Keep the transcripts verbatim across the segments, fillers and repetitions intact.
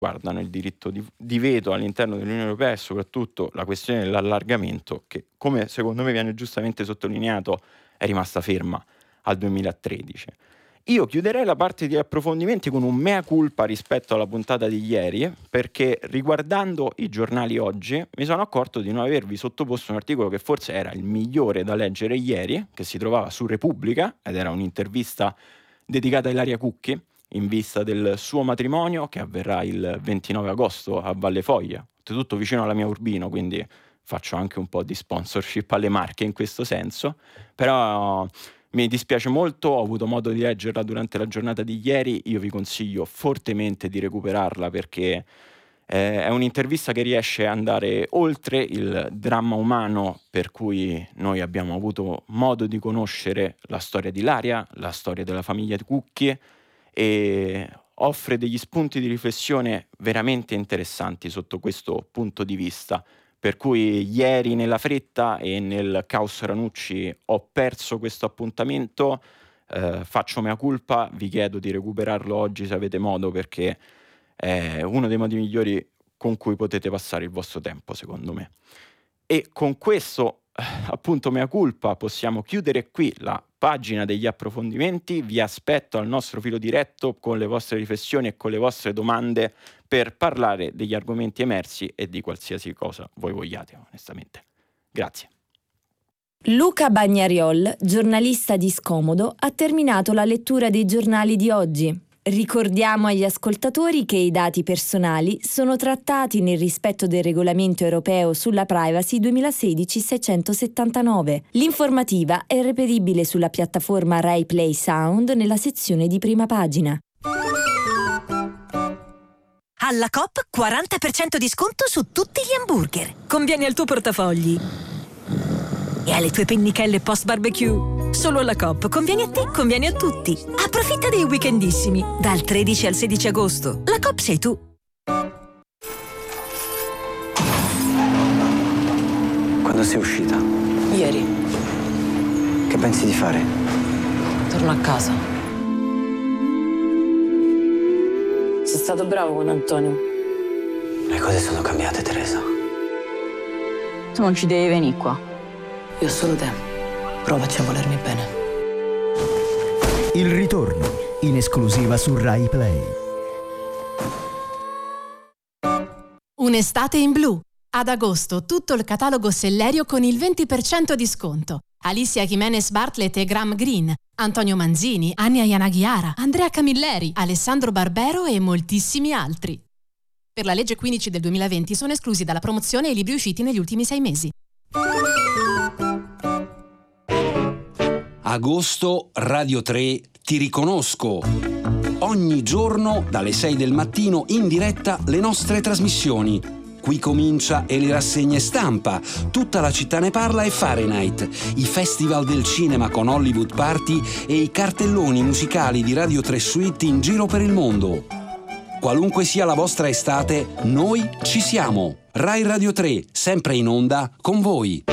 riguardano il diritto di, di veto all'interno dell'Unione Europea e soprattutto la questione dell'allargamento che, come secondo me viene giustamente sottolineato, è rimasta ferma al duemilatredici. Io chiuderei la parte di approfondimenti con un mea culpa rispetto alla puntata di ieri, perché riguardando i giornali oggi mi sono accorto di non avervi sottoposto un articolo che forse era il migliore da leggere ieri, che si trovava su Repubblica ed era un'intervista dedicata a Ilaria Cucchi in vista del suo matrimonio che avverrà il ventinove agosto a Valle Foglia, oltretutto vicino alla mia Urbino, quindi faccio anche un po' di sponsorship alle marche in questo senso, però mi dispiace molto, ho avuto modo di leggerla durante la giornata di ieri, io vi consiglio fortemente di recuperarla perché eh, è un'intervista che riesce ad andare oltre il dramma umano per cui noi abbiamo avuto modo di conoscere la storia di Ilaria, la storia della famiglia Cucchi e offre degli spunti di riflessione veramente interessanti sotto questo punto di vista. Per cui ieri nella fretta e nel caos Ranucci ho perso questo appuntamento, eh, faccio mea culpa, vi chiedo di recuperarlo oggi se avete modo perché è uno dei modi migliori con cui potete passare il vostro tempo secondo me. E con questo appunto mea culpa possiamo chiudere qui la pagina degli approfondimenti, vi aspetto al nostro filo diretto con le vostre riflessioni e con le vostre domande per parlare degli argomenti emersi e di qualsiasi cosa voi vogliate, onestamente. Grazie. Luca Bagnariol, giornalista di Scomodo, ha terminato la lettura dei giornali di oggi. Ricordiamo agli ascoltatori che i dati personali sono trattati nel rispetto del regolamento europeo sulla privacy duemilasedici seicentosettantanove. L'informativa è reperibile sulla piattaforma Rai Play Sound nella sezione di prima pagina. Alla Coop quaranta per cento di sconto su tutti gli hamburger. Conviene al tuo portafogli e alle tue pennichelle post barbecue. Solo alla Coop conviene a te, conviene a tutti. Approfitta dei weekendissimi dal tredici al sedici agosto. La Coop sei tu. Quando sei uscita? Ieri. Che pensi di fare? Torno a casa. Sei stato bravo con Antonio. Le cose sono cambiate, Teresa. Tu non ci devi venire qua. Io ho solo te. Provaci a volermi bene. Il ritorno, in esclusiva su Rai Play. Un'estate in blu. Ad agosto tutto il catalogo Sellerio con il venti per cento di sconto. Alicia Jimenez Bartlett e Graham Greene, Antonio Manzini, Ania Yanaghiara, Andrea Camilleri, Alessandro Barbero e moltissimi altri. Per la legge quindici del duemilaventi sono esclusi dalla promozione i libri usciti negli ultimi sei mesi. Agosto, Radio tre, Ti riconosco. Ogni giorno dalle sei del mattino in diretta le nostre trasmissioni. Qui comincia e le rassegne stampa, tutta la città ne parla e Fahrenheit, i festival del cinema con Hollywood Party e i cartelloni musicali di Radio tre Suite in giro per il mondo. Qualunque sia la vostra estate, noi ci siamo. Rai Radio tre, sempre in onda con voi.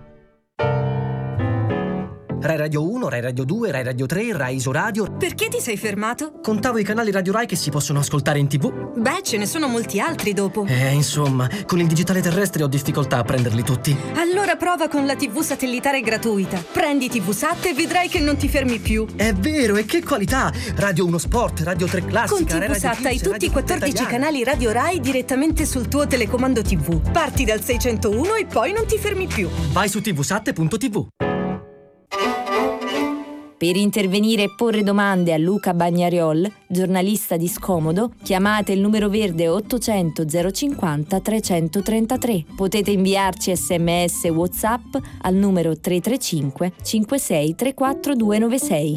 Rai Radio uno, Rai Radio due, Rai Radio tre, Rai Isoradio. Perché ti sei fermato? Contavo i canali Radio Rai che si possono ascoltare in tv. Beh, ce ne sono molti altri dopo. Eh, insomma, con il digitale terrestre ho difficoltà a prenderli tutti. Allora prova con la tivù satellitare gratuita. Prendi tivusat e vedrai che non ti fermi più. È vero, e che qualità! Radio uno Sport, Radio tre Classica, con tivusat hai tutti i quattordici canali Radio Rai direttamente sul tuo telecomando tivù. Parti dal seicentouno e poi non ti fermi più. Vai su tivusat punto tv. Per intervenire e porre domande a Luca Bagnariol, giornalista di Scomodo, chiamate il numero verde ottocento zero cinquanta trecentotrentatré. Potete inviarci sms WhatsApp al numero tre tre cinque cinque sei tre quattro due nove sei.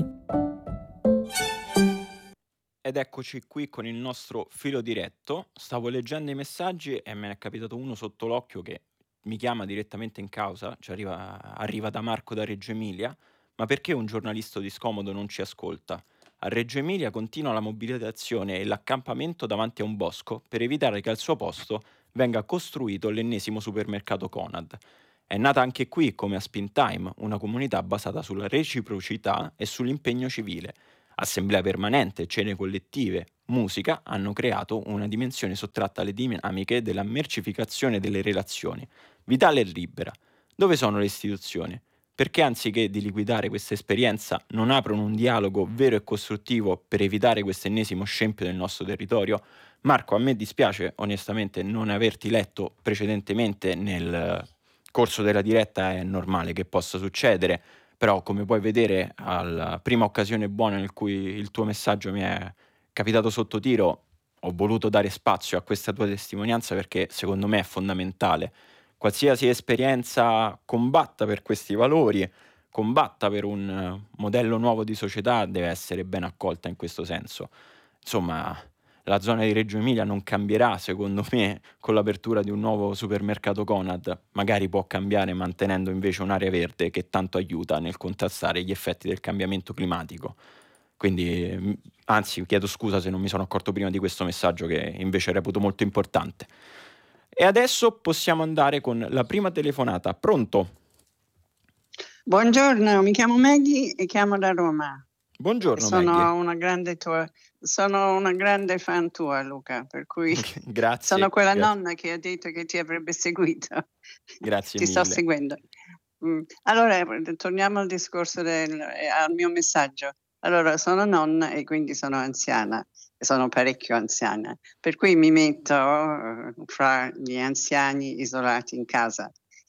Ed eccoci qui con il nostro filo diretto. Stavo leggendo i messaggi e me ne è capitato uno sotto l'occhio che mi chiama direttamente in causa, cioè arriva, arriva da Marco da Reggio Emilia. Ma perché un giornalista di Scomodo non ci ascolta? A Reggio Emilia continua la mobilitazione e l'accampamento davanti a un bosco per evitare che al suo posto venga costruito l'ennesimo supermercato Conad. È nata anche qui, come a Spin Time, una comunità basata sulla reciprocità e sull'impegno civile. Assemblea permanente, cene collettive, musica hanno creato una dimensione sottratta alle dinamiche della mercificazione delle relazioni, vitale e libera. Dove sono le istituzioni? Perché anziché di liquidare questa esperienza non aprono un dialogo vero e costruttivo per evitare questo ennesimo scempio del nostro territorio? Marco, a me dispiace onestamente non averti letto precedentemente nel corso della diretta, è normale che possa succedere, però come puoi vedere alla prima occasione buona in cui il tuo messaggio mi è capitato sotto tiro, ho voluto dare spazio a questa tua testimonianza perché secondo me è fondamentale. Qualsiasi esperienza combatta per questi valori, combatta per un eh, modello nuovo di società, deve essere ben accolta in questo senso. Insomma, la zona di Reggio Emilia non cambierà, secondo me, con l'apertura di un nuovo supermercato Conad. Magari può cambiare mantenendo invece un'area verde che tanto aiuta nel contrastare gli effetti del cambiamento climatico. Quindi, mm, anzi, chiedo scusa se non mi sono accorto prima di questo messaggio che invece reputo molto importante. E adesso possiamo andare con la prima telefonata. Pronto? Buongiorno, mi chiamo Maggie e chiamo da Roma. Buongiorno Sono Maggie. una grande tua, sono una grande fan tua, Luca, per cui Grazie. sono quella grazie. nonna che ha detto che ti avrebbe seguito. Grazie Ti sto mille. seguendo. Mm. Allora, torniamo al discorso del, eh, al mio messaggio. Allora, sono nonna e quindi sono anziana, e sono parecchio anziana, per cui mi metto eh, fra gli anziani isolati in casa.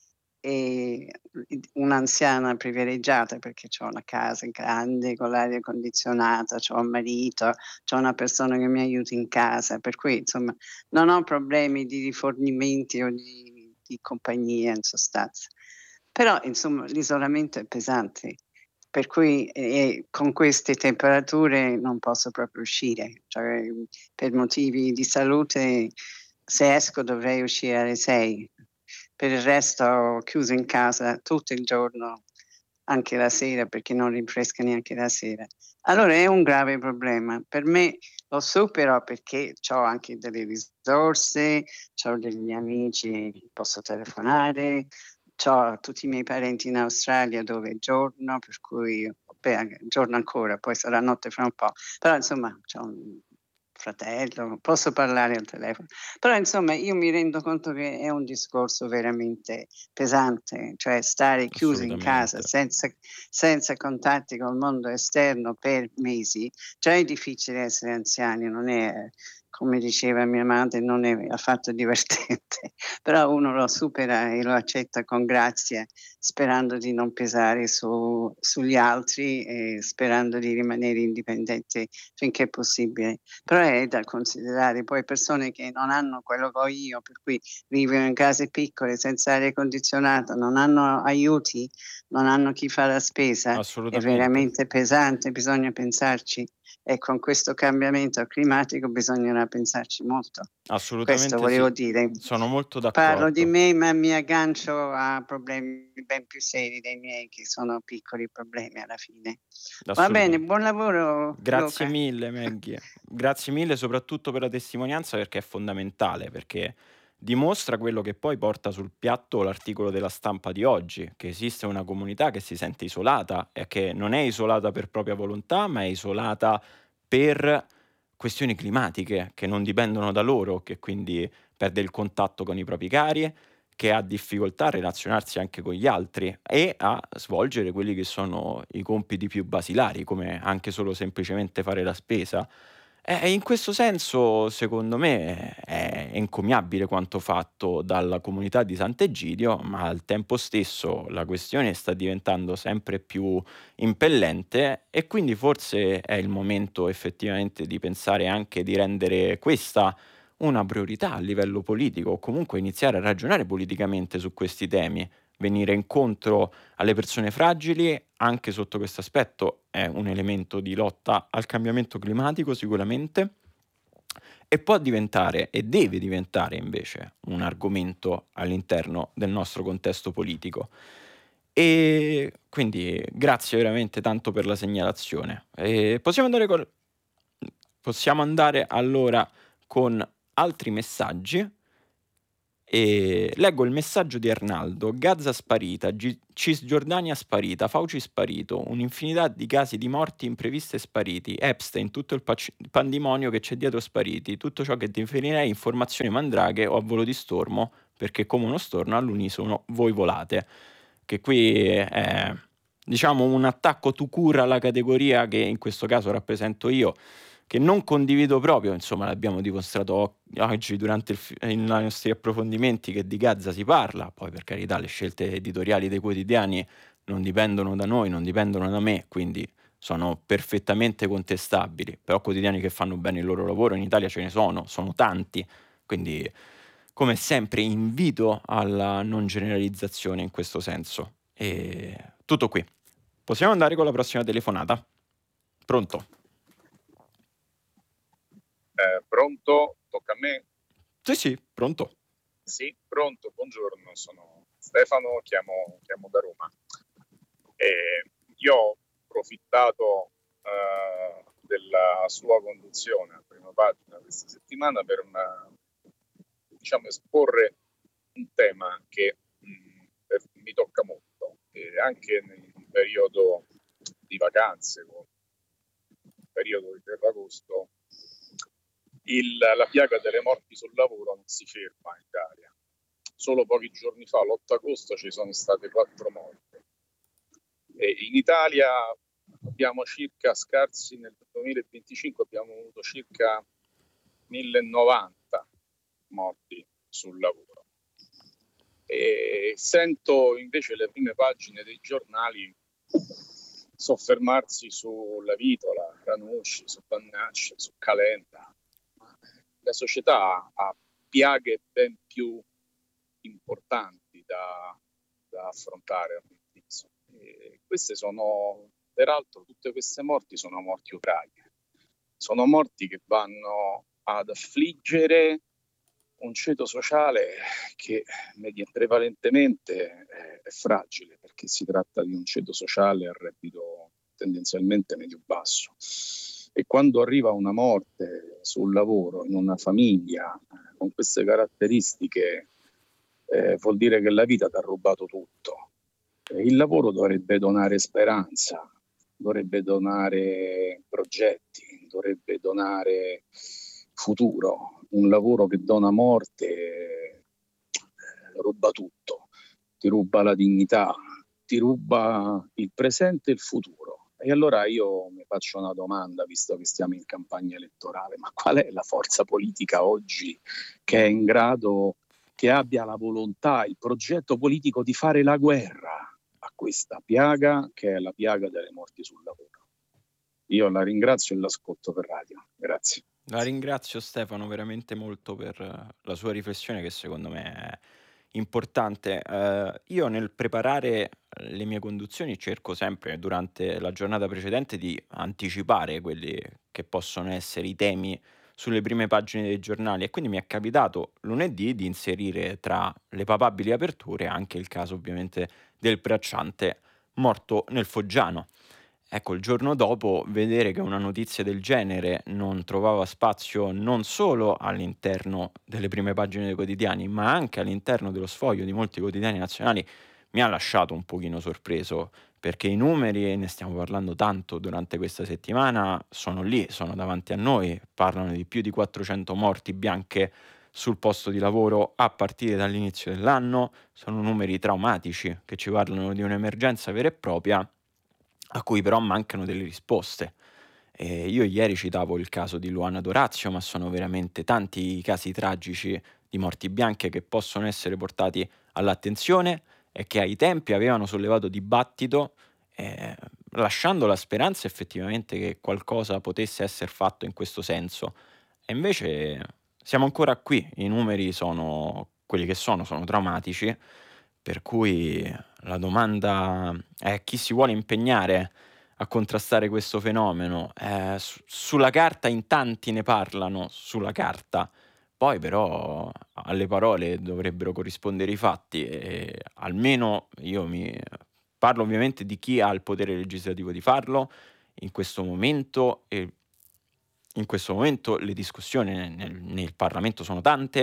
E un'anziana privilegiata perché ho una casa grande con l'aria condizionata, ho un marito, ho una persona che mi aiuta in casa, per cui insomma non ho problemi di rifornimenti o di, di compagnia in sostanza. Però insomma l'isolamento è pesante, per cui eh, con queste temperature non posso proprio uscire, cioè, per motivi di salute se esco dovrei uscire alle sei. Per il resto chiuso in casa tutto il giorno, anche la sera, perché non rinfresca neanche la sera. Allora è un grave problema. Per me lo supero perché ho anche delle risorse, ho degli amici, posso telefonare, ho tutti i miei parenti in Australia dove giorno, per cui beh, giorno ancora, poi sarà notte fra un po'. Però insomma c'ho un fratello, posso parlare al telefono, però insomma io mi rendo conto che è un discorso veramente pesante, cioè stare chiusi in casa senza, senza contatti col mondo esterno per mesi. Già è difficile essere anziani, non è, come diceva mia madre, non è affatto divertente, però uno lo supera e lo accetta con grazia, sperando di non pesare su, sugli altri e sperando di rimanere indipendenti finché è possibile. Però è da considerare poi persone che non hanno quello che ho io, per cui vivono in case piccole senza aria condizionata, non hanno aiuti, non hanno chi fa la spesa, è veramente pesante, bisogna pensarci. E con questo cambiamento climatico bisognerà pensarci molto. Assolutamente questo volevo sì. dire. Sono molto d'accordo. Parlo di me, ma mi aggancio a problemi ben più seri dei miei, che sono piccoli problemi alla fine. Va bene, buon lavoro. Grazie Luca. mille Maggie, grazie mille soprattutto per la testimonianza perché è fondamentale, perché dimostra quello che poi porta sul piatto l'articolo della Stampa di oggi, che esiste una comunità che si sente isolata e che non è isolata per propria volontà, ma è isolata per questioni climatiche che non dipendono da loro, che quindi perde il contatto con i propri cari, che ha difficoltà a relazionarsi anche con gli altri e a svolgere quelli che sono i compiti più basilari, come anche solo semplicemente fare la spesa. E in questo senso, secondo me, è encomiabile quanto fatto dalla comunità di Sant'Egidio, ma al tempo stesso la questione sta diventando sempre più impellente e quindi forse è il momento effettivamente di pensare anche di rendere questa una priorità a livello politico o comunque iniziare a ragionare politicamente su questi temi. Venire incontro alle persone fragili anche sotto questo aspetto è un elemento di lotta al cambiamento climatico sicuramente e può diventare e deve diventare invece un argomento all'interno del nostro contesto politico. E quindi grazie veramente tanto per la segnalazione. E possiamo andare con... possiamo andare allora con altri messaggi. E leggo il messaggio di Arnaldo: Gaza sparita, Gi- Cisgiordania sparita, Fauci sparito, un'infinità di casi di morti impreviste spariti, Epstein, tutto il pac- pandemonio che c'è dietro spariti, tutto ciò che definirei informazioni mandraghe o a volo di stormo, perché come uno storno all'unisono voi volate. Che qui è, diciamo, un attacco to cure alla categoria che in questo caso rappresento io, che non condivido proprio, insomma l'abbiamo dimostrato o- oggi durante il fi- i nostri approfondimenti, che di Gaza si parla, poi per carità le scelte editoriali dei quotidiani non dipendono da noi, non dipendono da me, quindi sono perfettamente contestabili, però quotidiani che fanno bene il loro lavoro in Italia ce ne sono, sono tanti, quindi come sempre invito alla non generalizzazione in questo senso. E tutto qui. Possiamo andare con la prossima telefonata? Pronto? Eh, pronto? Tocca a me? Sì, sì, pronto. Sì, pronto, buongiorno, sono Stefano, chiamo, chiamo da Roma. E io ho approfittato eh, della sua conduzione a prima pagina questa settimana per una, diciamo, esporre un tema che mh, per- mi tocca molto, e anche nel periodo di vacanze, con il periodo di Ferragosto, il- la piaga delle morti sul lavoro non si ferma in Italia. Solo pochi giorni fa, l'otto agosto, ci sono state quattro morti. E in Italia abbiamo circa, scarsi nel duemilaventicinque, abbiamo avuto circa millenovanta morti sul lavoro. E sento invece le prime pagine dei giornali soffermarsi sulla Vitola, Ranucci, su Pannacci, su Calenda. La società ha piaghe ben più importanti da, da affrontare. E queste sono, peraltro, tutte queste morti sono morti ucraine. Sono morti che vanno ad affliggere un ceto sociale che media- prevalentemente è, è fragile, perché si tratta di un ceto sociale a reddito tendenzialmente medio-basso. E quando arriva una morte sul lavoro, in una famiglia, eh, con queste caratteristiche, eh, vuol dire che la vita ti ha rubato tutto. Eh, il lavoro dovrebbe donare speranza, dovrebbe donare progetti, dovrebbe donare futuro. Un lavoro che dona morte eh, ruba tutto, ti ruba la dignità, ti ruba il presente e il futuro. E allora io mi faccio una domanda, visto che stiamo in campagna elettorale: ma qual è la forza politica oggi che è in grado, che abbia la volontà, il progetto politico di fare la guerra a questa piaga che è la piaga delle morti sul lavoro? Io la ringrazio e l'ascolto per radio. Grazie. La ringrazio Stefano veramente molto per eh, la sua riflessione, che secondo me è importante. Eh, io nel preparare le mie conduzioni cerco sempre durante la giornata precedente di anticipare quelli che possono essere i temi sulle prime pagine dei giornali, e quindi mi è capitato lunedì di inserire tra le papabili aperture anche il caso ovviamente del bracciante morto nel Foggiano. Ecco, il giorno dopo vedere che una notizia del genere non trovava spazio non solo all'interno delle prime pagine dei quotidiani, ma anche all'interno dello sfoglio di molti quotidiani nazionali, mi ha lasciato un pochino sorpreso, perché i numeri, e ne stiamo parlando tanto durante questa settimana, sono lì, sono davanti a noi, parlano di più di quattrocento morti bianche sul posto di lavoro a partire dall'inizio dell'anno, sono numeri traumatici che ci parlano di un'emergenza vera e propria, a cui però mancano delle risposte. E io ieri citavo il caso di Luana Dorazio, ma sono veramente tanti i casi tragici di morti bianche che possono essere portati all'attenzione e che ai tempi avevano sollevato dibattito, eh, lasciando la speranza effettivamente che qualcosa potesse essere fatto in questo senso. E invece siamo ancora qui, i numeri sono quelli che sono, sono traumatici, per cui la domanda è: chi si vuole impegnare a contrastare questo fenomeno? Eh, su- sulla carta in tanti ne parlano, sulla carta, poi però alle parole dovrebbero corrispondere i fatti, e almeno io mi parlo ovviamente di chi ha il potere legislativo di farlo in questo momento, e in questo momento le discussioni nel, nel Parlamento sono tante,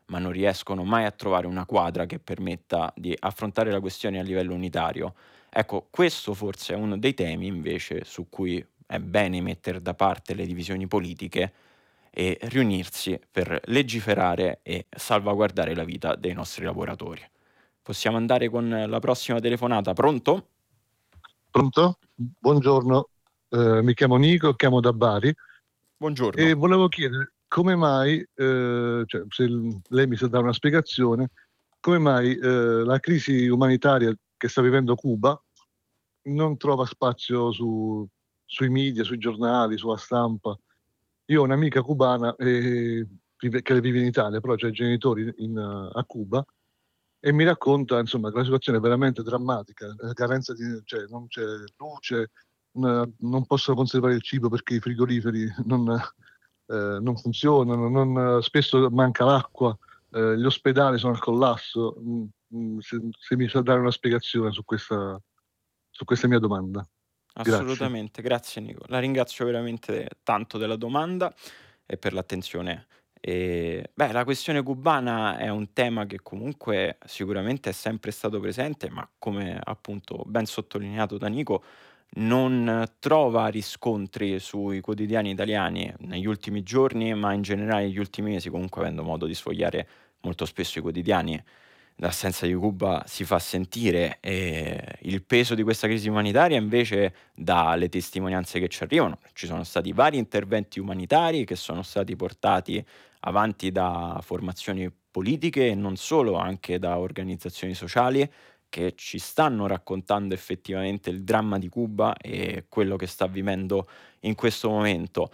ma non riescono mai a trovare una quadra che permetta di affrontare la questione a livello unitario. Ecco, questo forse è uno dei temi invece su cui è bene mettere da parte le divisioni politiche e riunirsi per legiferare e salvaguardare la vita dei nostri lavoratori. Possiamo andare con la prossima telefonata. Pronto? Pronto? Buongiorno, eh, mi chiamo Nico, chiamo da Bari. Buongiorno. E volevo chiedere come mai, eh, cioè, se l- lei mi sa dare una spiegazione, come mai eh, la crisi umanitaria che sta vivendo Cuba non trova spazio su- sui media, sui giornali, sulla stampa. Io ho un'amica cubana eh, vive- che vive in Italia, però c'ha i genitori in, eh, a Cuba, e mi racconta insomma che la situazione è veramente drammatica, eh, carenza di, cioè, non c'è luce, n- non possono conservare il cibo perché i frigoriferi non, eh, non funzionano, non- spesso manca l'acqua, eh, gli ospedali sono al collasso. Mm, mm, se, se mi sa dare una spiegazione su questa, su questa mia domanda. Grazie. Assolutamente, grazie Nico. La ringrazio veramente tanto della domanda e per l'attenzione. E, beh, la questione cubana è un tema che comunque sicuramente è sempre stato presente, ma come appunto ben sottolineato da Nico, non trova riscontri sui quotidiani italiani negli ultimi giorni, ma in generale negli ultimi mesi, comunque avendo modo di sfogliare molto spesso i quotidiani. L'assenza di Cuba si fa sentire e il peso di questa crisi umanitaria invece dalle testimonianze che ci arrivano. Ci sono stati vari interventi umanitari che sono stati portati avanti da formazioni politiche e non solo, anche da organizzazioni sociali che ci stanno raccontando effettivamente il dramma di Cuba e quello che sta vivendo in questo momento.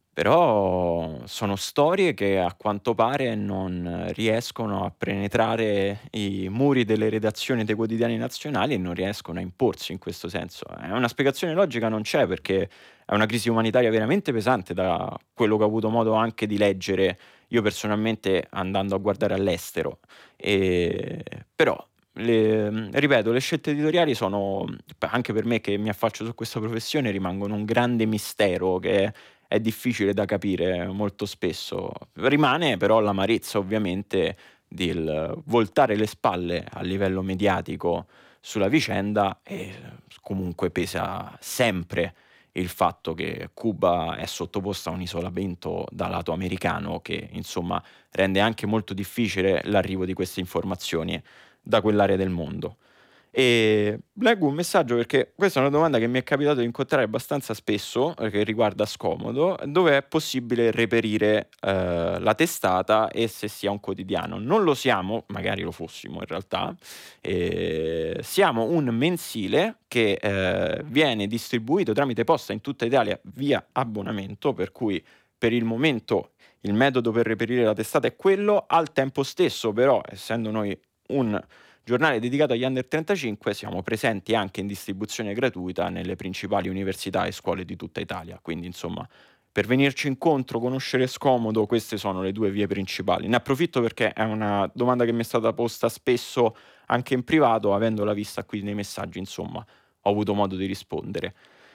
Però sono storie che a quanto pare non riescono a penetrare i muri delle redazioni dei quotidiani nazionali e non riescono a imporsi in questo senso. È una spiegazione logica non c'è, perché è una crisi umanitaria veramente pesante, da quello che ho avuto modo anche di leggere io personalmente andando a guardare all'estero. E, però, le, ripeto, le scelte editoriali sono, anche per me che mi affaccio su questa professione, rimangono un grande mistero che è difficile da capire molto spesso. Rimane però l'amarezza ovviamente del voltare le spalle a livello mediatico sulla vicenda, e comunque pesa sempre il fatto che Cuba è sottoposta a un isolamento dal lato americano che insomma rende anche molto difficile l'arrivo di queste informazioni da quell'area del mondo. E leggo un messaggio perché questa è una domanda che mi è capitato di incontrare abbastanza spesso, eh, che riguarda Scomodo, dove è possibile reperire eh, la testata e se sia un quotidiano. Non lo siamo, magari lo fossimo in realtà, eh, siamo un mensile che eh, viene distribuito tramite posta in tutta Italia via abbonamento, per cui per il momento il metodo per reperire la testata è quello. Al tempo stesso però, essendo noi un giornale dedicato agli under trentacinque, siamo presenti anche in distribuzione gratuita nelle principali università e scuole di tutta Italia. Quindi insomma, per venirci incontro, conoscere Scomodo, queste sono le due vie principali. Ne approfitto perché è una domanda che mi è stata posta spesso anche in privato, avendola vista qui nei messaggi, insomma, ho avuto modo di rispondere.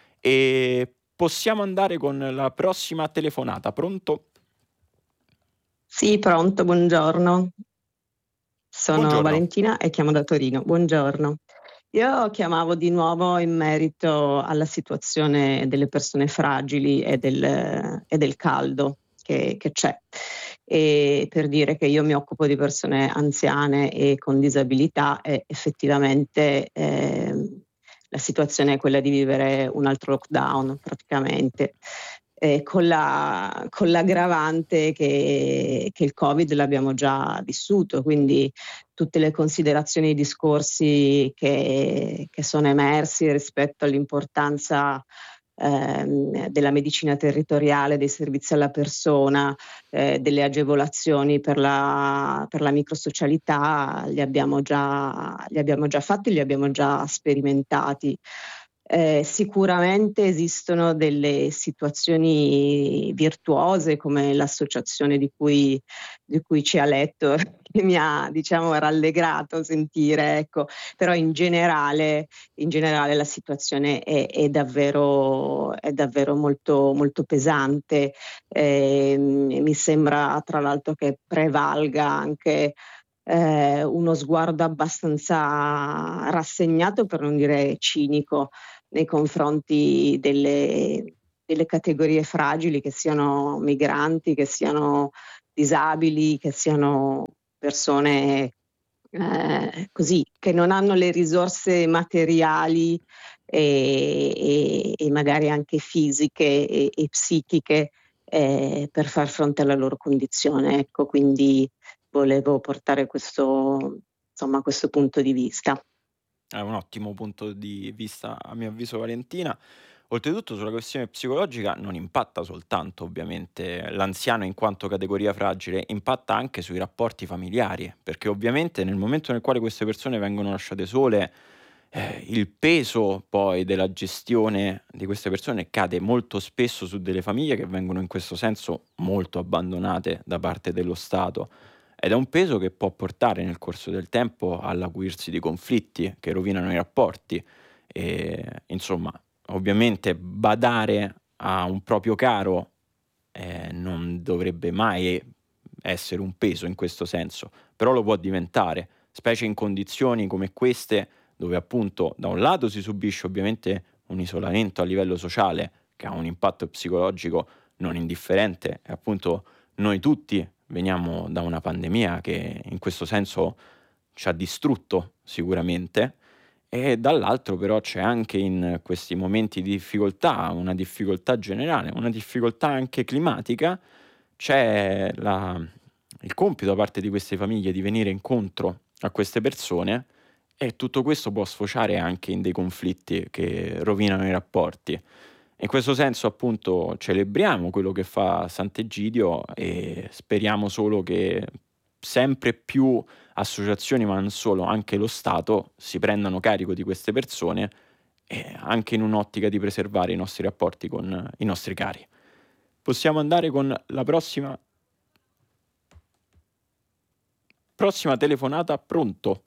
E possiamo andare con la prossima telefonata. Pronto? Sì, pronto, buongiorno. Sono Buongiorno. Valentina e chiamo da Torino. Buongiorno. Io chiamavo di nuovo in merito alla situazione delle persone fragili e del, e del caldo che, che c'è, e per dire che io mi occupo di persone anziane e con disabilità, e effettivamente eh, la situazione è quella di vivere un altro lockdown praticamente. Eh, con, la, con l'aggravante che, che il Covid l'abbiamo già vissuto, quindi tutte le considerazioni e i discorsi che, che sono emersi rispetto all'importanza ehm, della medicina territoriale, dei servizi alla persona, eh, delle agevolazioni per la, per la microsocialità, li abbiamo già, li abbiamo già fatti, li abbiamo già sperimentati. Eh, sicuramente esistono delle situazioni virtuose come l'associazione di cui, di cui ci ha letto, che mi ha, diciamo, rallegrato sentire, ecco. Però in generale, in generale la situazione è, è davvero, è davvero molto, molto pesante. Eh, mi sembra tra l'altro che prevalga anche eh, uno sguardo abbastanza rassegnato, per non dire cinico, nei confronti delle, delle categorie fragili, che siano migranti, che siano disabili, che siano persone eh, così, che non hanno le risorse materiali e, e, e magari anche fisiche e, e psichiche eh, per far fronte alla loro condizione. Ecco, quindi volevo portare questo, insomma, questo punto di vista. È un ottimo punto di vista, a mio avviso, Valentina. Oltretutto, sulla questione psicologica non impatta soltanto, ovviamente, l'anziano in quanto categoria fragile, impatta anche sui rapporti familiari, perché ovviamente nel momento nel quale queste persone vengono lasciate sole, eh, il peso poi della gestione di queste persone cade molto spesso su delle famiglie che vengono in questo senso molto abbandonate da parte dello Stato. Ed è un peso che può portare nel corso del tempo all'acuirsi di conflitti che rovinano i rapporti. E, insomma, ovviamente badare a un proprio caro eh, non dovrebbe mai essere un peso in questo senso, però lo può diventare, specie in condizioni come queste, dove appunto da un lato si subisce ovviamente un isolamento a livello sociale che ha un impatto psicologico non indifferente, e appunto noi tutti veniamo da una pandemia che in questo senso ci ha distrutto sicuramente, e dall'altro però c'è anche in questi momenti di difficoltà, una difficoltà generale, una difficoltà anche climatica, c'è la, il compito da parte di queste famiglie di venire incontro a queste persone, e tutto questo può sfociare anche in dei conflitti che rovinano i rapporti. In questo senso appunto celebriamo quello che fa Sant'Egidio e speriamo solo che sempre più associazioni, ma non solo, anche lo Stato, si prendano carico di queste persone, e anche in un'ottica di preservare i nostri rapporti con i nostri cari. Possiamo andare con la prossima prossima telefonata. Pronto?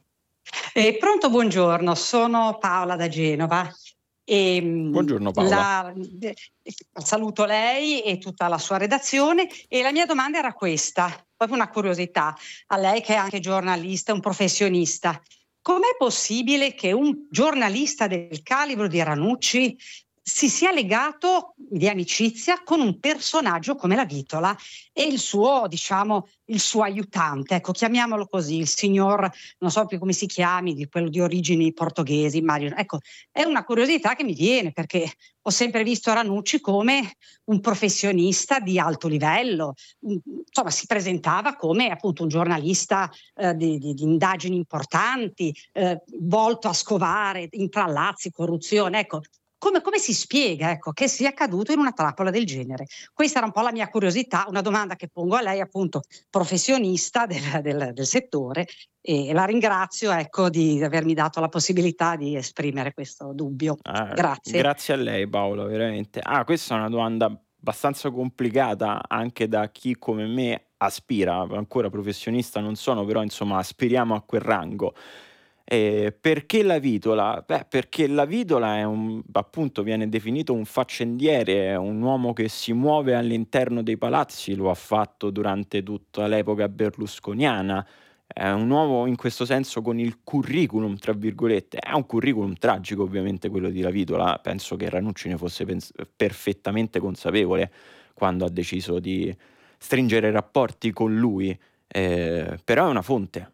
Eh, pronto, buongiorno, sono Paola da Genova. E, Buongiorno Paola. la, eh, saluto lei e tutta la sua redazione, e la mia domanda era questa, proprio una curiosità a lei che è anche giornalista, un professionista. Com'è possibile che un giornalista del calibro di Ranucci si sia legato di amicizia con un personaggio come la Vitola e il suo, diciamo, il suo aiutante, ecco, chiamiamolo così, il signor, non so più come si chiami, di quello di origini portoghesi, immagino. Ecco, è una curiosità che mi viene, perché ho sempre visto Ranucci come un professionista di alto livello, insomma si presentava come appunto un giornalista eh, di, di, di indagini importanti, eh, volto a scovare intrallazzi, corruzione, ecco. Come, come si spiega, ecco, che sia accaduto in una trappola del genere? Questa era un po' la mia curiosità, una domanda che pongo a lei, appunto, professionista del, del, del settore, e la ringrazio, ecco, di avermi dato la possibilità di esprimere questo dubbio. Ah, Grazie. Grazie a lei Paola, veramente. Ah, questa è una domanda abbastanza complicata anche da chi come me aspira, ancora professionista non sono, però insomma aspiriamo a quel rango. Eh, perché la Vitola? Beh, perché la Vitola è un, appunto, viene definito un faccendiere, è un uomo che si muove all'interno dei palazzi, lo ha fatto durante tutta l'epoca berlusconiana, è un uomo in questo senso con il curriculum, tra virgolette, è un curriculum tragico ovviamente quello di La Vitola, penso che Ranucci ne fosse pens- perfettamente consapevole quando ha deciso di stringere rapporti con lui, eh, però è una fonte.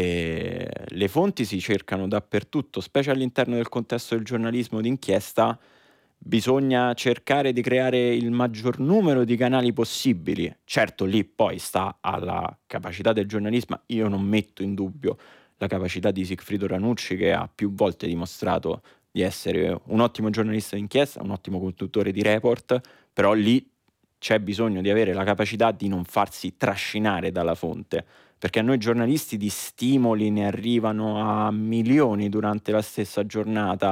E le fonti si cercano dappertutto, specie all'interno del contesto del giornalismo d'inchiesta. Bisogna cercare di creare il maggior numero di canali possibili. Certo, lì poi sta alla capacità del giornalismo. Io non metto in dubbio la capacità di Sigfrido Ranucci, che ha più volte dimostrato di essere un ottimo giornalista d'inchiesta, un ottimo conduttore di report, però lì c'è bisogno di avere la capacità di non farsi trascinare dalla fonte, perché a noi giornalisti di stimoli ne arrivano a milioni durante la stessa giornata,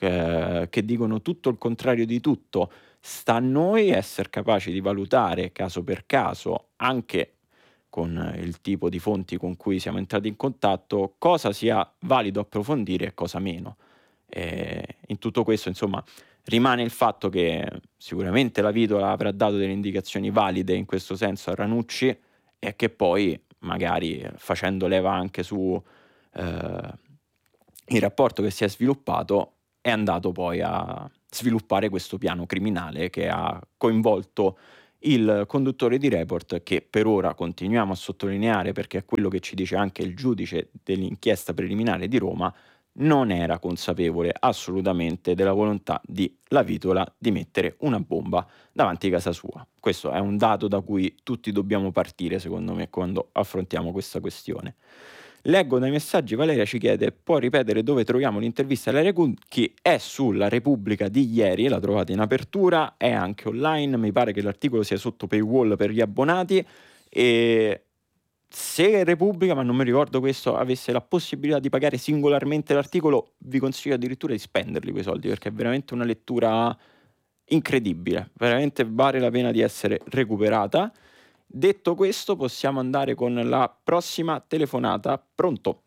eh, che dicono tutto il contrario di tutto. Sta a noi essere capaci di valutare caso per caso, anche con il tipo di fonti con cui siamo entrati in contatto, cosa sia valido approfondire e cosa meno. E in tutto questo, insomma, rimane il fatto che sicuramente la Vitola avrà dato delle indicazioni valide in questo senso a Ranucci, e che poi magari, facendo leva anche su eh, il rapporto che si è sviluppato, è andato poi a sviluppare questo piano criminale che ha coinvolto il conduttore di Report, che per ora continuiamo a sottolineare, perché è quello che ci dice anche il giudice dell'inchiesta preliminare di Roma, non era consapevole assolutamente della volontà di La Vitola di mettere una bomba davanti a casa sua. Questo è un dato da cui tutti dobbiamo partire, secondo me, quando affrontiamo questa questione. Leggo dai messaggi, Valeria ci chiede: può ripetere dove troviamo l'intervista a Ilaria Cucchi? È sulla Repubblica di ieri, la trovate in apertura, è anche online, mi pare che l'articolo sia sotto paywall per gli abbonati, e se Repubblica, ma non mi ricordo questo, avesse la possibilità di pagare singolarmente l'articolo, vi consiglio addirittura di spenderli quei soldi, perché è veramente una lettura incredibile, veramente vale la pena di essere recuperata. Detto questo, possiamo andare con la prossima telefonata. Pronto?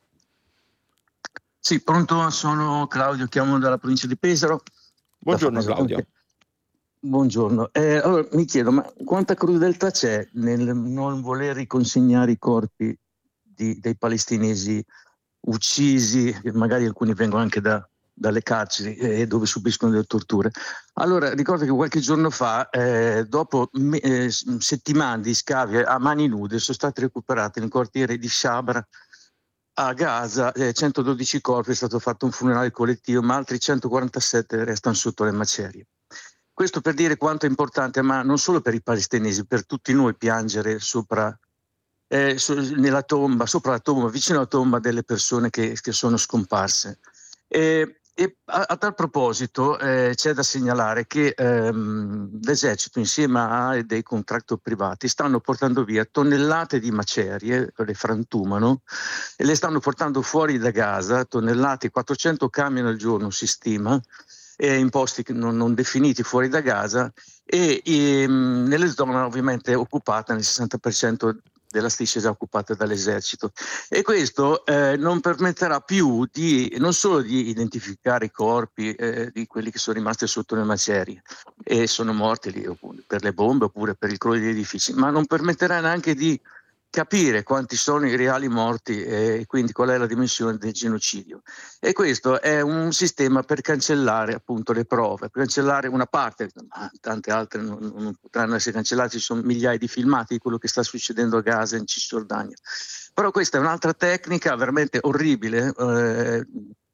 Sì, pronto, sono Claudio, chiamo dalla provincia di Pesaro. Buongiorno Claudio. Buongiorno. Eh, allora mi chiedo, ma quanta crudeltà c'è nel non voler riconsegnare i corpi di, dei palestinesi uccisi, magari alcuni vengono anche da, dalle carceri eh, dove subiscono delle torture. Allora ricordo che qualche giorno fa, eh, dopo me, eh, settimane di scavi a mani nude, sono stati recuperati nel quartiere di Shabra a Gaza eh, centododici corpi, è stato fatto un funerale collettivo, ma altri centoquarantasette restano sotto le macerie. Questo per dire quanto è importante, ma non solo per i palestinesi, per tutti noi piangere sopra, eh, so, nella tomba, sopra la tomba, vicino alla tomba delle persone che, che sono scomparse. E, e a, a tal proposito eh, c'è da segnalare che ehm, l'esercito, insieme a dei contractor privati, stanno portando via tonnellate di macerie, le frantumano, e le stanno portando fuori da Gaza, tonnellate, quattrocento camion al giorno si stima, e in posti non, non definiti fuori da Gaza, e, e nelle zone ovviamente occupate, nel sessanta per cento della striscia già occupata dall'esercito, e questo eh, non permetterà più di non solo di identificare i corpi eh, di quelli che sono rimasti sotto le macerie e sono morti lì per le bombe oppure per il crollo degli edifici, ma non permetterà neanche di capire quanti sono i reali morti e quindi qual è la dimensione del genocidio. E questo è un sistema per cancellare appunto le prove, per cancellare una parte, ma tante altre non, non potranno essere cancellate, ci sono migliaia di filmati di quello che sta succedendo a Gaza e in Cisgiordania. Però questa è un'altra tecnica veramente orribile, eh,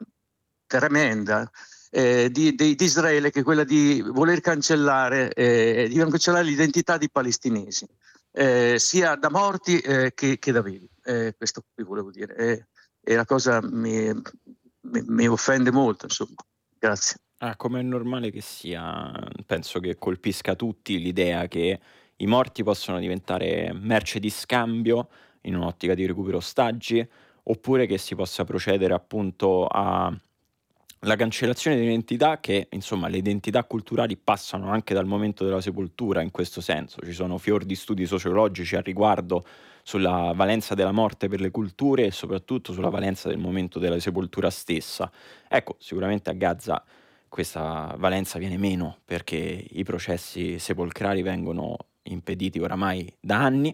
tremenda, eh, di, di, di Israele, che è quella di voler cancellare, eh, di cancellare l'identità di palestinesi. Eh, sia da morti eh, che, che da vivi, eh, questo qui volevo dire, eh, e la cosa mi, mi, mi offende molto, insomma. Grazie. Ah, come è normale che sia, penso che colpisca tutti l'idea che i morti possono diventare merce di scambio in un'ottica di recupero ostaggi, oppure che si possa procedere appunto a la cancellazione di identità, che insomma le identità culturali passano anche dal momento della sepoltura. In questo senso ci sono fior di studi sociologici a riguardo sulla valenza della morte per le culture e soprattutto sulla valenza del momento della sepoltura stessa. Ecco, sicuramente a Gaza questa valenza viene meno, perché i processi sepolcrali vengono impediti oramai da anni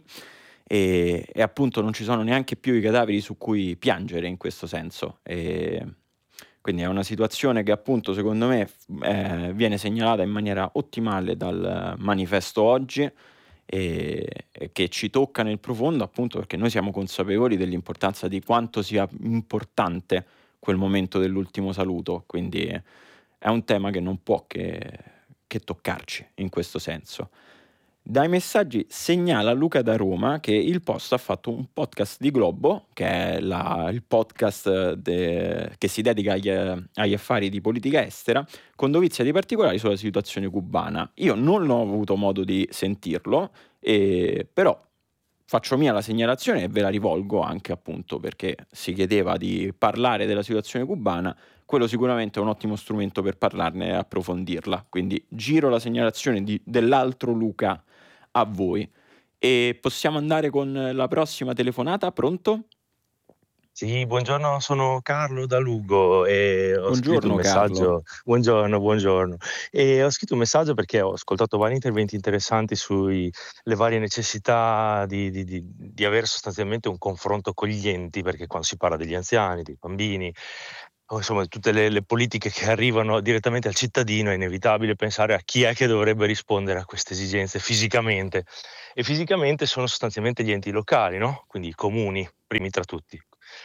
e, e appunto non ci sono neanche più i cadaveri su cui piangere in questo senso. E quindi è una situazione che appunto secondo me eh, viene segnalata in maniera ottimale dal manifesto oggi e, e che ci tocca nel profondo, appunto perché noi siamo consapevoli dell'importanza di quanto sia importante quel momento dell'ultimo saluto, quindi è un tema che non può che, che toccarci in questo senso. Dai messaggi segnala Luca da Roma che il Post ha fatto un podcast di Globo, che è la, il podcast de, che si dedica agli, agli affari di politica estera, con dovizia di particolari sulla situazione cubana. Io non ho avuto modo di sentirlo, e, però faccio mia la segnalazione e ve la rivolgo anche appunto perché si chiedeva di parlare della situazione cubana, quello sicuramente è un ottimo strumento per parlarne e approfondirla, quindi giro la segnalazione di- dell'altro Luca a voi. E possiamo andare con la prossima telefonata, pronto? Sì, buongiorno, sono Carlo da Lugo e ho scritto un Buongiorno Carlo. messaggio. Buongiorno, buongiorno. E ho scritto un messaggio perché ho ascoltato vari interventi interessanti sulle varie necessità di, di- di- di avere sostanzialmente un confronto con gli enti, perché quando si parla degli anziani, dei bambini, o insomma di tutte le, le politiche che arrivano direttamente al cittadino, è inevitabile pensare a chi è che dovrebbe rispondere a queste esigenze fisicamente. E fisicamente sono sostanzialmente gli enti locali, no? Quindi i comuni, primi tra tutti.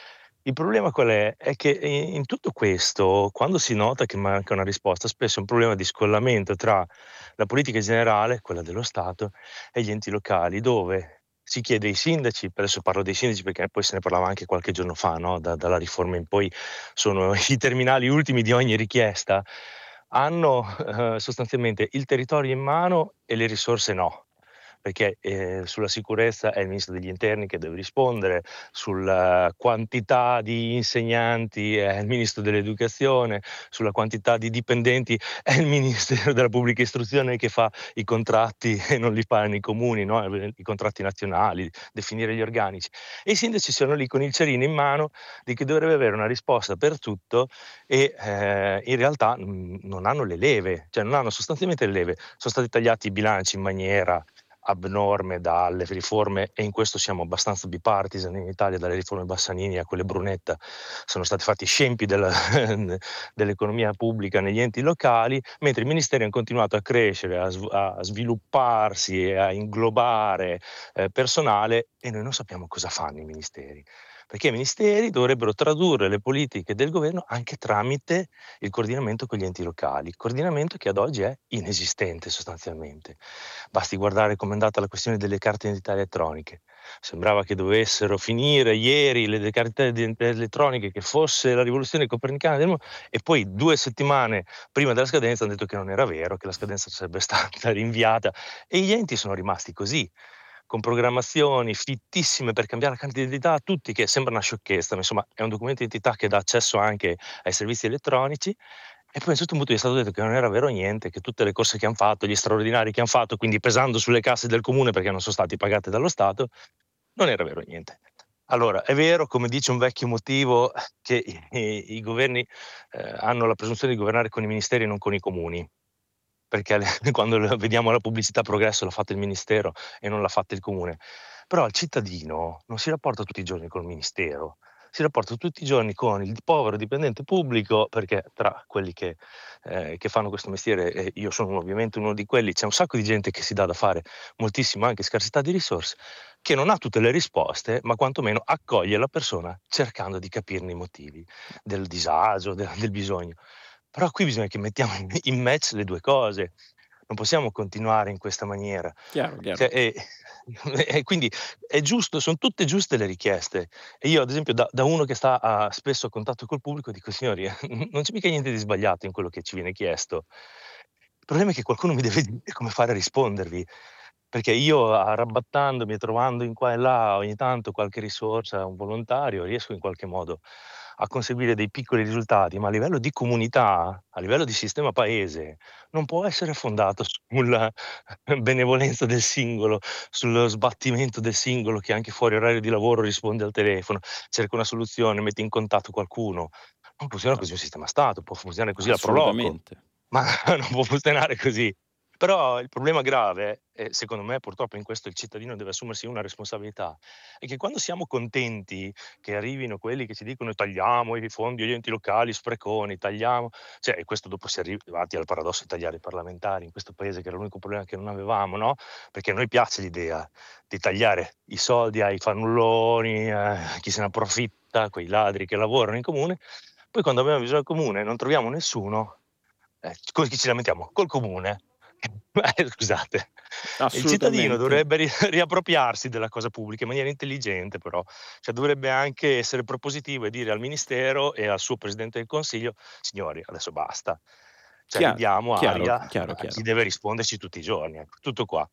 Il problema qual è? È che i in tutto questo, quando si nota che manca una risposta, spesso è un problema di scollamento tra la politica generale, quella dello Stato, e gli enti locali, dove si chiede ai sindaci, adesso parlo dei sindaci perché poi se ne parlava anche qualche giorno fa, no, da dalla riforma in poi sono i terminali ultimi di ogni richiesta, hanno, uhm, sostanzialmente il territorio in mano e le risorse no. Perché, ehm, sulla sicurezza è il Ministro degli Interni che deve rispondere, sulla quantità di insegnanti è il Ministro dell'Educazione, sulla quantità di dipendenti è il Ministero della Pubblica Istruzione che fa i contratti e non li fanno i comuni, no, i contratti nazionali, definire gli organici. E i sindaci sono lì con il cerino in mano di chi dovrebbe avere una risposta per tutto e, ehm, in realtà, mhmm, non hanno le leve, cioè non hanno sostanzialmente le leve. Son stati tagliati i bilanci in maniera abnorme dalle riforme e in questo siamo abbastanza bipartisan in Italia, dalle riforme Bassanini a quelle Brunetta, sono stati fatti scempi della dell'economia pubblica negli enti locali, mentre i ministeri han continuato a crescere, a sv a svilupparsi e a inglobare, ehm, personale e noi non sappiamo cosa fanno i ministeri. Perché i ministeri dovrebbero tradurre le politiche del governo anche tramite il coordinamento con gli enti locali, coordinamento che ad oggi è inesistente sostanzialmente. Basti guardare com'è andata la questione delle carte d'identità elettroniche. Sembrava che dovessero finire ieri le de carte d'identità elettroniche, che fosse la rivoluzione copernicana del mo e poi due settimane prima della scadenza han detto che non era vero, che la scadenza sarebbe stata rinviata e gli enti sono rimasti così, con programmazioni fittissime per cambiare la carta d'identità a tutti, che sembra una sciocchezza, ma insomma è un documento d'identità che dà accesso anche ai servizi elettronici e poi a un certo punto gli è stato detto che non era vero niente, che tutte le corse che han fatto, gli straordinari che han fatto, quindi pesando sulle casse del comune perché non son stati pagate dallo Stato, non era vero niente. Allora, è vero, come dice un vecchio motivo, che i i i governi, ehm, hanno la presunzione di governare con i ministeri e non con i comuni, perché le quando l vediamo la pubblicità Progresso l'ha fatta il ministero e non l'ha fatta il comune. Però il cittadino non si rapporta tutti i giorni col ministero, si rapporta tutti i giorni con il povero dipendente pubblico, perché tra quelli che ehm, che fanno questo mestiere, e io sono ovviamente uno di quelli, c'è un sacco di gente che si dà da fare, moltissimo anche scarsità di risorse, che non ha tutte le risposte, ma quantomeno accoglie la persona cercando di capirne i motivi del disagio, de del bisogno. Però qui bisogna che mettiamo in in match le due cose. Non possiamo continuare in questa maniera. Chiaro, chiaro. Cioè, e e quindi è giusto, son tutte giuste le richieste. E io ad esempio da da uno che sta a spesso a contatto col pubblico dico: "Signori, non c'è mica niente di sbagliato in quello che ci viene chiesto. Il problema è che qualcuno mi deve dire come fare a rispondervi, perché io arrabattandomi e trovando in qua e là ogni tanto qualche risorsa, un volontario, riesco in qualche modo a conseguire dei piccoli risultati, ma a livello di comunità, a livello di sistema paese, non può essere fondato sulla benevolenza del singolo, sullo sbattimento del singolo che anche fuori orario di lavoro risponde al telefono, cerca una soluzione, mette in contatto qualcuno. Non funziona così un sistema Stato, può funzionare così la Pro Loco, Assolutamente. ma non può funzionare così. Però il problema grave, e secondo me purtroppo in questo il cittadino deve assumersi una responsabilità, è che quando siamo contenti che arrivino quelli che ci dicono: "Tagliamo i fondi agli enti locali, spreconi, tagliamo", cioè e questo dopo si è arrivati al paradosso di tagliare i parlamentari in questo paese, che era l'unico problema che non avevamo, no, perché a noi piace l'idea di tagliare i soldi ai fannulloni, a chi se ne approfitta, quei ladri che lavorano in comune, poi quando abbiamo bisogno del comune non troviamo nessuno, eh, con chi ci lamentiamo? Col comune. Eh, scusate. Il cittadino Assolutamente. dovrebbe ri riappropriarsi della cosa pubblica in maniera intelligente però, cioè dovrebbe anche essere propositivo e dire al ministero e al suo presidente del consiglio: "Signori, adesso basta. Cioè Chia ridiamo chiaro, aria chiaro, a chi chiaro. deve risponderci tutti i giorni", ecco, tutto qua.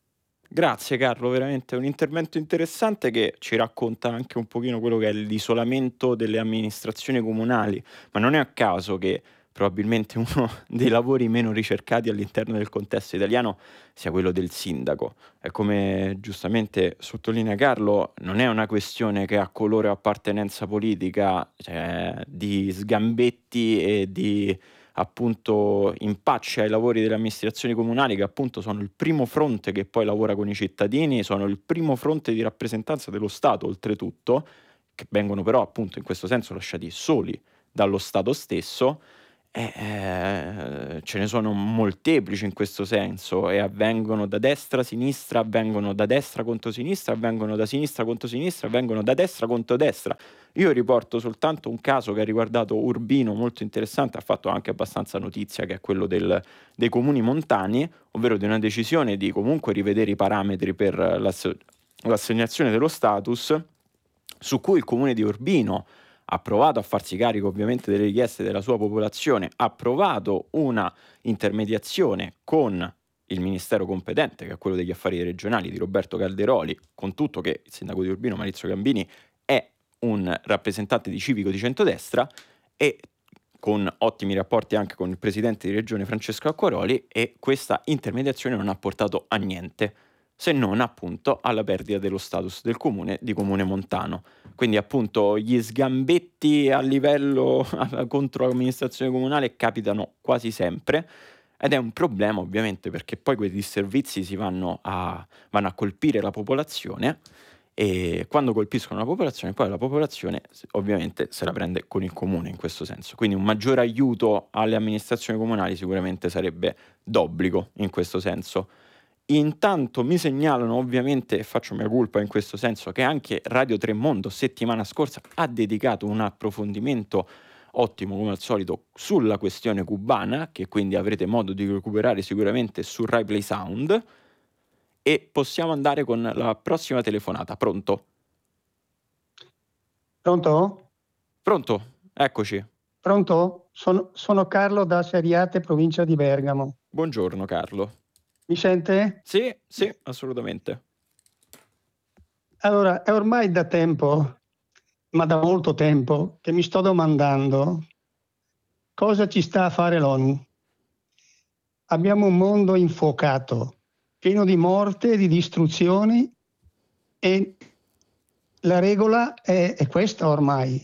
Grazie Carlo, veramente un intervento interessante che ci racconta anche un pochino quello che è l'isolamento delle amministrazioni comunali, ma non è a caso che probabilmente uno dei lavori meno ricercati all'interno del contesto italiano sia quello del sindaco. E come giustamente sottolinea Carlo, non è una questione che ha colore o appartenenza politica, cioè, di sgambetti e di appunto impacci ai lavori delle amministrazioni comunali, che appunto sono il primo fronte che poi lavora con i cittadini, sono il primo fronte di rappresentanza dello Stato oltretutto, che vengono però appunto in questo senso lasciati soli dallo Stato stesso. Eh, eh, ce ne sono molteplici in questo senso e avvengono da destra a sinistra, avvengono da destra contro sinistra, avvengono da sinistra contro sinistra, avvengono da destra contro destra. Io riporto soltanto un caso che ha riguardato Urbino molto interessante, ha fatto anche abbastanza notizia, che è quello del, dei comuni montani, ovvero di una decisione di comunque rivedere i parametri per l'ass- l'assegnazione dello status, su cui il comune di Urbino ha provato a farsi carico ovviamente delle richieste della sua popolazione, ha provato una intermediazione con il ministero competente, che è quello degli affari regionali di Roberto Calderoli, con tutto che il sindaco di Urbino, Maurizio Gambini, è un rappresentante di civico di centrodestra e con ottimi rapporti anche con il presidente di regione Francesco Acquaroli, e questa intermediazione non ha portato a niente, se non appunto alla perdita dello status del comune di comune montano. Quindi appunto gli sgambetti a livello contro l'amministrazione comunale capitano quasi sempre, ed è un problema ovviamente perché poi quei disservizi si vanno a, vanno a colpire la popolazione, e quando colpiscono la popolazione poi la popolazione ovviamente se la prende con il comune in questo senso. Quindi un maggiore aiuto alle amministrazioni comunali sicuramente sarebbe d'obbligo in questo senso. Intanto mi segnalano ovviamente, e faccio mia colpa in questo senso, che anche Radio tre Mondo settimana scorsa ha dedicato un approfondimento ottimo come al solito sulla questione cubana, che quindi avrete modo di recuperare sicuramente su Rai Play Sound, e possiamo andare con la prossima telefonata. Pronto? Pronto? Pronto, eccoci. Pronto? Sono, sono Carlo da Seriate, provincia di Bergamo. Buongiorno Carlo. Mi sente? Sì, sì, assolutamente. Allora, è ormai da tempo, ma da molto tempo, che mi sto domandando cosa ci sta a fare l'ONU. Abbiamo un mondo infuocato, pieno di morte, di distruzioni, e la regola è, è questa ormai.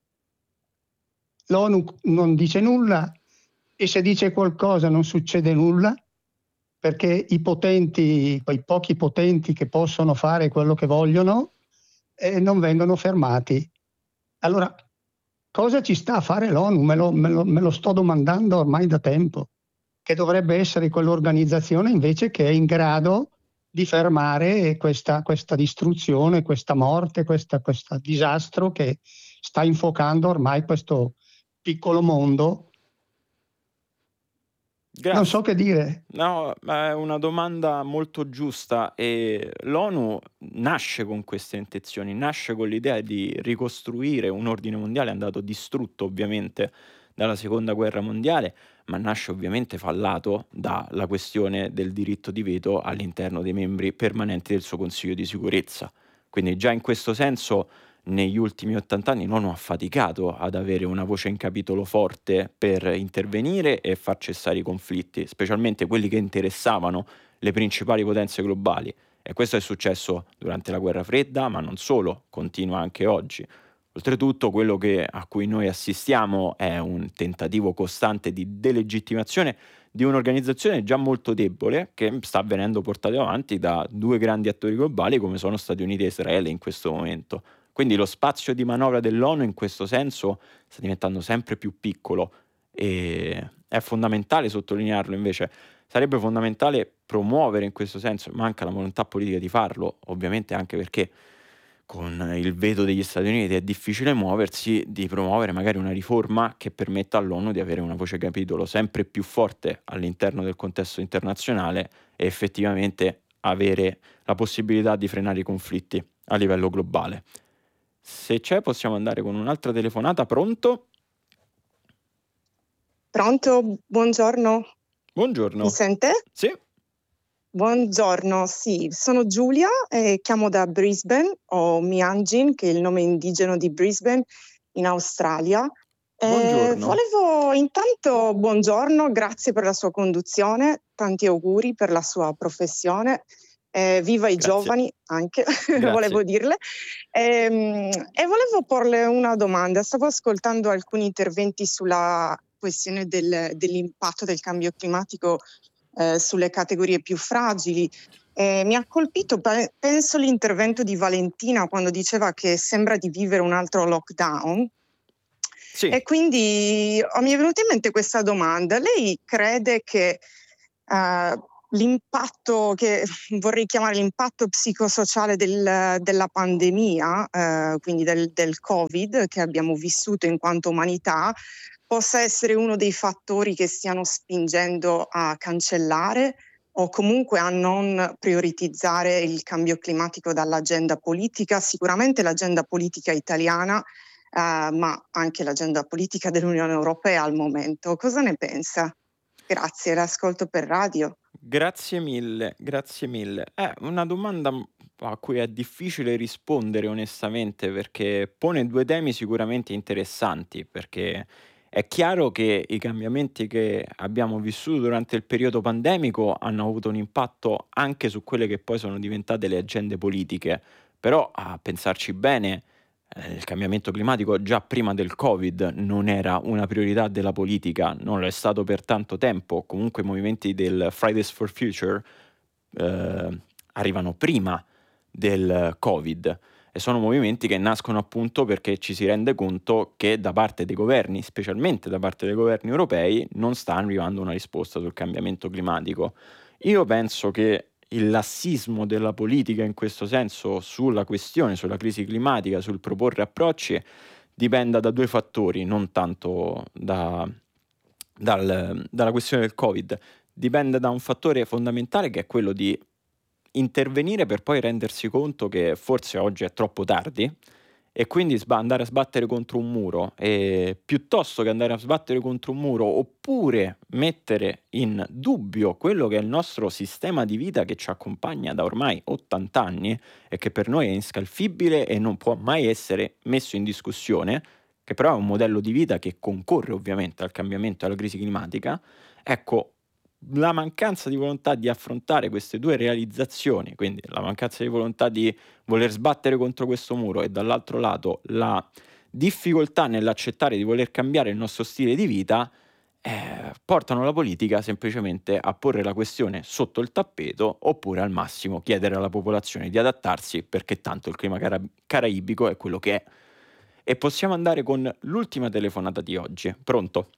L'ONU non dice nulla, e se dice qualcosa non succede nulla, perché i potenti, quei pochi potenti che possono fare quello che vogliono, eh, non vengono fermati. Allora, cosa ci sta a fare l'ONU? Me lo, me lo, me lo sto domandando ormai da tempo, che dovrebbe essere quell'organizzazione invece che è in grado di fermare questa, questa distruzione, questa morte, questa, questo disastro che sta infuocando ormai questo piccolo mondo. Grazie. Non so che dire. No, ma è una domanda molto giusta, e l'ONU nasce con queste intenzioni, nasce con l'idea di ricostruire un ordine mondiale andato distrutto ovviamente dalla seconda guerra mondiale, ma nasce ovviamente fallato dalla questione del diritto di veto all'interno dei membri permanenti del suo Consiglio di sicurezza. Quindi già in questo senso negli ultimi ottanta anni l'ONU ha faticato ad avere una voce in capitolo forte per intervenire e far cessare i conflitti, specialmente quelli che interessavano le principali potenze globali. E questo è successo durante la guerra fredda, ma non solo, continua anche oggi. Oltretutto quello che, a cui noi assistiamo è un tentativo costante di delegittimazione di un'organizzazione già molto debole, che sta venendo portata avanti da due grandi attori globali come sono Stati Uniti e Israele in questo momento. Quindi lo spazio di manovra dell'ONU in questo senso sta diventando sempre più piccolo, e è fondamentale sottolinearlo invece. Sarebbe fondamentale promuovere in questo senso, manca la volontà politica di farlo, ovviamente anche perché con il veto degli Stati Uniti è difficile muoversi, di promuovere magari una riforma che permetta all'ONU di avere una voce capitolo sempre più forte all'interno del contesto internazionale e effettivamente avere la possibilità di frenare i conflitti a livello globale. Se c'è possiamo andare con un'altra telefonata. Pronto? Pronto, buongiorno. Buongiorno. Mi sente? Sì. Buongiorno, sì, sono Giulia e chiamo da Brisbane, o Mianjin, che è il nome indigeno di Brisbane in Australia. Eh, Buongiorno. volevo intanto, buongiorno, grazie per la sua conduzione, tanti auguri per la sua professione. Eh, viva i Grazie. giovani anche, Grazie. volevo dirle. Ehm, e volevo porle una domanda. Stavo ascoltando alcuni interventi sulla questione del- dell'impatto del cambio climatico eh, sulle categorie più fragili. Eh, mi ha colpito, pe- penso, l'intervento di Valentina quando diceva che sembra di vivere un altro lockdown. Sì. E quindi oh, mi è venuta in mente questa domanda. Lei crede che eh, l'impatto, che vorrei chiamare l'impatto psicosociale del- della pandemia, eh, quindi del, del Covid che abbiamo vissuto in quanto umanità, possa essere uno dei fattori che stiano spingendo a cancellare o comunque a non prioritizzare il cambio climatico dall'agenda politica, sicuramente l'agenda politica italiana, eh, ma anche l'agenda politica dell'Unione Europea al momento. Cosa ne pensa? Grazie, l'ascolto per radio. Grazie mille, grazie mille. È una domanda m- a cui è difficile rispondere onestamente perché pone due temi sicuramente interessanti, perché è chiaro che i cambiamenti che abbiamo vissuto durante il periodo pandemico hanno avuto un impatto anche su quelle che poi sono diventate le agende politiche, però a pensarci bene, eh, il cambiamento climatico già prima del Covid non era una priorità della politica, non lo è stato per tanto tempo. Comunque i movimenti del Fridays for Future eh, arrivano prima del Covid e sono movimenti che nascono appunto perché ci si rende conto che da parte dei governi, specialmente da parte dei governi europei, non sta arrivando una risposta sul cambiamento climatico. Io penso che il lassismo della politica in questo senso sulla questione, sulla crisi climatica, sul proporre approcci, dipenda da due fattori, non tanto da, dal- dalla questione del Covid. Dipende da un fattore fondamentale che è quello di intervenire per poi rendersi conto che forse oggi è troppo tardi e quindi sba- andare a sbattere contro un muro e piuttosto che andare a sbattere contro un muro oppure mettere in dubbio quello che è il nostro sistema di vita che ci accompagna da ormai ottanta anni e che per noi è inscalfibile e non può mai essere messo in discussione, che però è un modello di vita che concorre ovviamente al cambiamento e alla crisi climatica. Ecco, la mancanza di volontà di affrontare queste due realizzazioni, quindi la mancanza di volontà di voler sbattere contro questo muro e dall'altro lato la difficoltà nell'accettare di voler cambiare il nostro stile di vita, eh, portano la politica semplicemente a porre la questione sotto il tappeto oppure al massimo chiedere alla popolazione di adattarsi perché tanto il clima cara- caraibico è quello che è. E possiamo andare con l'ultima telefonata di oggi. Pronto?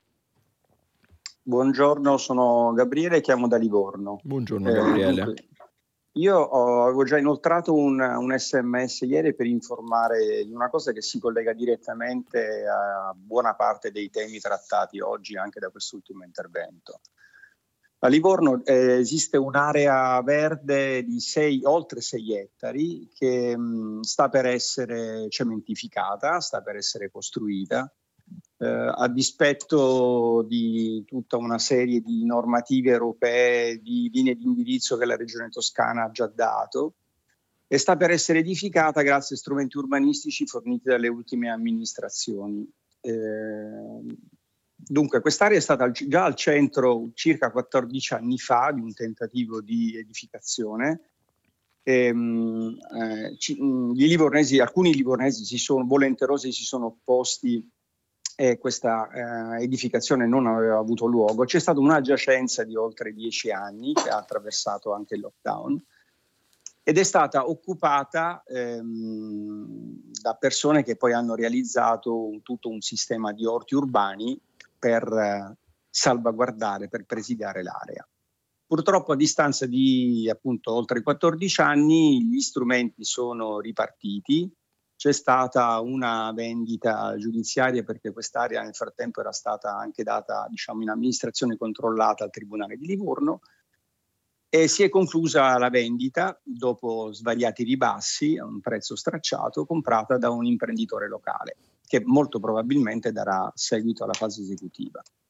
Buongiorno, sono Gabriele, chiamo da Livorno. Buongiorno Eh, Gabriele. dunque, io ho- avevo già inoltrato un, un S M S ieri per informare di una cosa che si collega direttamente a buona parte dei temi trattati oggi anche da quest'ultimo intervento. A Livorno eh, esiste un'area verde di sei, oltre sei ettari che mh, sta per essere cementificata, sta per essere costruita. Eh, a dispetto di tutta una serie di normative europee, di linee di indirizzo che la Regione Toscana ha già dato, e sta per essere edificata grazie a strumenti urbanistici forniti dalle ultime amministrazioni. Eh, dunque, quest'area è stata al- già al centro circa quattordici anni fa di un tentativo di edificazione. E, mh, eh, ci- mh, gli livornesi, alcuni livornesi si sono, volenterosi si sono opposti e questa eh, edificazione non aveva avuto luogo. C'è stata una giacenza di oltre dieci anni che ha attraversato anche il lockdown ed è stata occupata ehm, da persone che poi hanno realizzato un- tutto un sistema di orti urbani per eh, salvaguardare, per presidiare l'area. Purtroppo a distanza di appunto oltre quattordici anni gli strumenti sono ripartiti. C'è stata una vendita giudiziaria perché quest'area nel frattempo era stata anche data, diciamo, in amministrazione controllata al Tribunale di Livorno e si è conclusa la vendita dopo svariati ribassi a un prezzo stracciato, comprata da un imprenditore locale che molto probabilmente darà seguito alla fase esecutiva.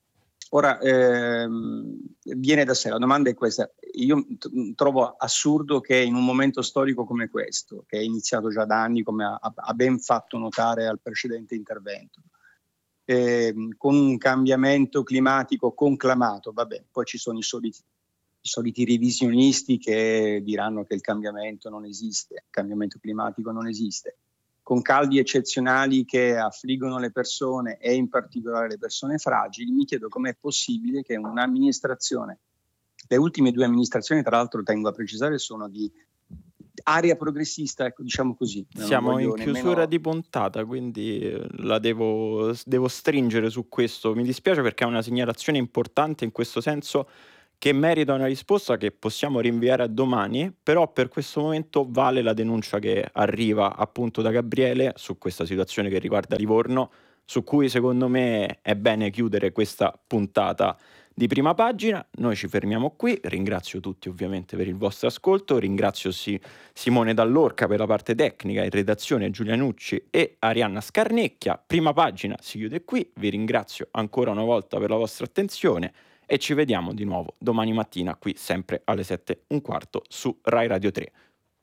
Ora, ehm, viene da sé, la domanda è questa. Io t- trovo assurdo che in un momento storico come questo, che è iniziato già da anni, come ha, ha ben fatto notare al precedente intervento, eh, con un cambiamento climatico conclamato, vabbè, poi ci sono i soliti, i soliti revisionisti che diranno che il cambiamento non esiste, il cambiamento climatico non esiste, con caldi eccezionali che affliggono le persone e in particolare le persone fragili. Mi chiedo com'è possibile che un'amministrazione, le ultime due amministrazioni tra l'altro tengo a precisare sono di area progressista, ecco, diciamo così. Siamo in chiusura nemmeno... di puntata, quindi la devo, devo stringere su questo. Mi dispiace perché è una segnalazione importante in questo senso, che merita una risposta che possiamo rinviare a domani, però per questo momento vale la denuncia che arriva appunto da Gabriele su questa situazione che riguarda Livorno, su cui secondo me è bene chiudere questa puntata di Prima Pagina. Noi ci fermiamo qui, ringrazio tutti ovviamente per il vostro ascolto, ringrazio sì, Simone Dall'Orca per la parte tecnica, in redazione Giulia Nucci e Arianna Scarnecchia. Prima Pagina si chiude qui, vi ringrazio ancora una volta per la vostra attenzione e ci vediamo di nuovo domani mattina qui sempre alle sette e un quarto su Rai Radio tre.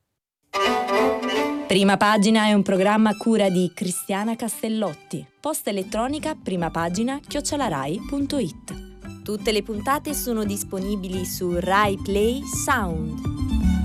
Prima Pagina è un programma a cura di Cristiana Castellotti. Posta elettronica primapagina chiocciola rai punto it. Tutte le puntate sono disponibili su Rai Play Sound.